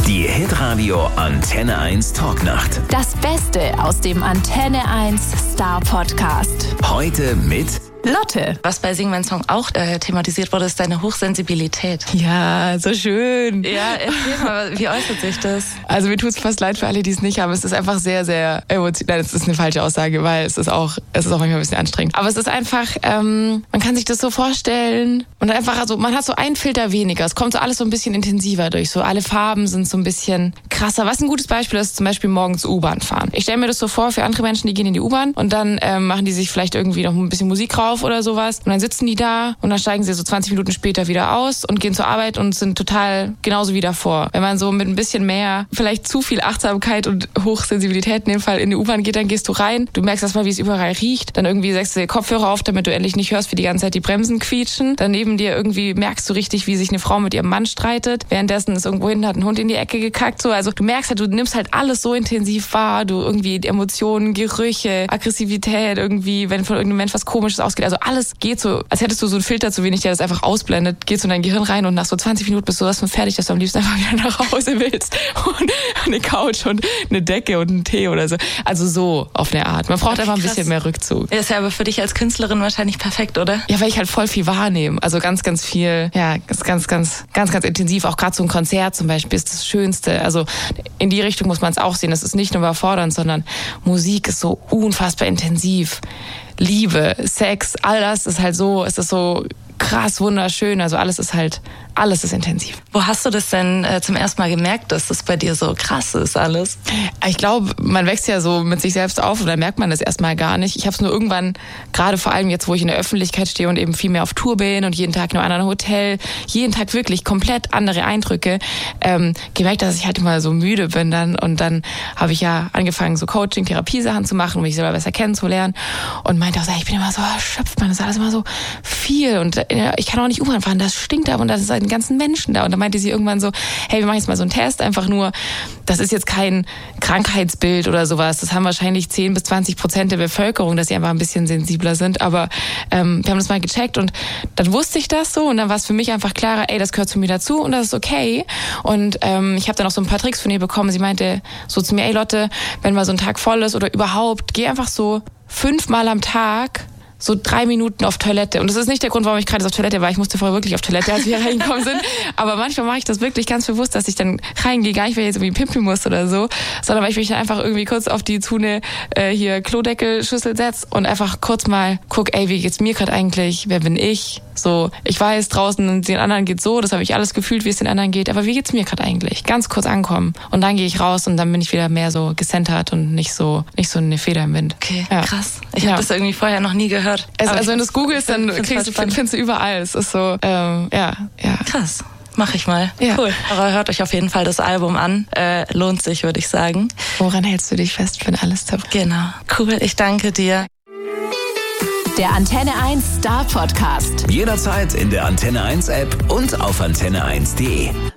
Die Hitradio Antenne 1 Talknacht. Das Beste aus dem Antenne 1 Star Podcast. Heute mit Lotte. Was bei Sing mein Song auch thematisiert wurde, ist deine Hochsensibilität. Ja, so schön. Ja, erzähl mal, wie äußert sich das? Also mir tut's fast leid für alle, die es nicht haben. Es ist einfach sehr, sehr emotional. Nein, das ist eine falsche Aussage, weil es ist auch manchmal ein bisschen anstrengend. Aber es ist einfach, man kann sich das so vorstellen und einfach, also man hat so einen Filter weniger. Es kommt so alles so ein bisschen intensiver durch. So alle Farben sind so ein bisschen krasser. Was ein gutes Beispiel ist, zum Beispiel morgens U-Bahn fahren. Ich stelle mir das so vor für andere Menschen, die gehen in die U-Bahn und dann machen die sich vielleicht irgendwie noch ein bisschen Musik drauf oder sowas. Und dann sitzen die da und dann steigen sie so 20 Minuten später wieder aus und gehen zur Arbeit und sind total genauso wie davor. Wenn man so mit ein bisschen mehr, vielleicht zu viel Achtsamkeit und Hochsensibilität in dem Fall in die U-Bahn geht, dann gehst du rein, du merkst erstmal, wie es überall riecht, dann irgendwie setzt du dir Kopfhörer auf, damit du endlich nicht hörst, wie die ganze Zeit die Bremsen quietschen. Dann neben dir irgendwie merkst du richtig, wie sich eine Frau mit ihrem Mann streitet. Währenddessen ist irgendwo hinten, hat ein Hund in die Ecke gekackt. So. Also du merkst halt, du nimmst halt alles so intensiv wahr, du irgendwie Emotionen, Gerüche, Aggressivität irgendwie, wenn von irgendeinem Mensch was Komisches ausgeht. Also alles geht so, als hättest du so einen Filter zu wenig, der das einfach ausblendet, geht so in dein Gehirn rein und nach so 20 Minuten bist du sowas von fertig, dass du am liebsten einfach wieder nach Hause willst und eine Couch und eine Decke und einen Tee oder so. Also so auf eine Art. Man braucht einfach ein bisschen mehr Rückzug. Ja, ist ja aber für dich als Künstlerin wahrscheinlich perfekt, oder? Ja, weil ich halt voll viel wahrnehme. Also ganz, ganz viel, ja, ganz intensiv. Auch gerade so ein Konzert zum Beispiel ist das Schönste. Also in die Richtung muss man es auch sehen. Das ist nicht nur überfordernd, sondern Musik ist so unfassbar intensiv. Liebe, Sex, all das ist halt so, es ist so krass wunderschön, also alles ist intensiv. Wo hast du das denn zum ersten Mal gemerkt, dass das bei dir so krass ist alles? Ich glaube, man wächst ja so mit sich selbst auf und dann merkt man das erstmal gar nicht. Ich habe es nur irgendwann, gerade vor allem jetzt, wo ich in der Öffentlichkeit stehe und eben viel mehr auf Tour bin und jeden Tag in einem anderen Hotel, jeden Tag wirklich komplett andere Eindrücke, gemerkt, dass ich halt immer so müde bin dann. Und dann habe ich ja angefangen, so Coaching, Therapiesachen zu machen, um mich selber besser kennenzulernen und meinte auch so, ich bin immer so erschöpft, man, das ist alles immer so viel und ich kann auch nicht U-Bahn fahren, das stinkt da und da sind die ganzen Menschen da. Und dann meinte sie irgendwann so, hey, wir machen jetzt mal so einen Test, einfach nur, das ist jetzt kein Krankheitsbild oder sowas, das haben wahrscheinlich 10-20% der Bevölkerung, dass sie einfach ein bisschen sensibler sind, aber wir haben das mal gecheckt und dann wusste ich das so und dann war es für mich einfach klarer, ey, das gehört zu mir dazu und das ist okay. Und ich habe dann auch so ein paar Tricks von ihr bekommen. Sie meinte so zu mir, ey Lotte, wenn mal so ein Tag voll ist oder überhaupt, geh einfach so 5-mal am Tag so 3 Minuten auf Toilette. Und das ist nicht der Grund, warum ich gerade auf Toilette war. Ich musste vorher wirklich auf Toilette, als wir hier reingekommen sind. Aber manchmal mache ich das wirklich ganz bewusst, dass ich dann reingehe, gar nicht, weil ich jetzt irgendwie pimpeln muss oder so, sondern weil ich mich dann einfach irgendwie kurz auf die Zune hier Klodeckelschüssel setze und einfach kurz mal guck, ey, wie geht's mir gerade eigentlich? Wer bin ich? So, ich weiß, draußen den anderen geht's so, das habe ich alles gefühlt, wie es den anderen geht, aber wie geht's mir gerade eigentlich? Ganz kurz ankommen. Und dann gehe ich raus und dann bin ich wieder mehr so gecentert und nicht so eine Feder im Wind. Okay, ja. Krass. Ich habe das irgendwie vorher noch nie gehört. Also wenn du es googelst, dann findest du überall. Es ist so, ja. Krass. Mach ich mal. Ja. Cool. Aber hört euch auf jeden Fall das Album an. Lohnt sich, würde ich sagen. Woran hältst du dich fest, wenn alles dabei? Genau. Cool, ich danke dir. Der Antenne 1 Star Podcast. Jederzeit in der Antenne 1 App und auf antenne1.de.